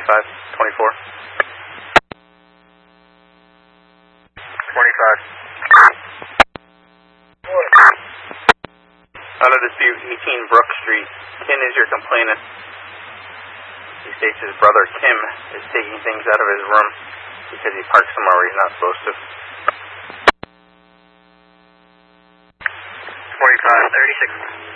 25, 24. 25. Out of dispute, 18 Brook Street. Ken is your complainant. He states his brother Tim is taking things out of his room because he parks somewhere where he's not supposed to. 25, 36.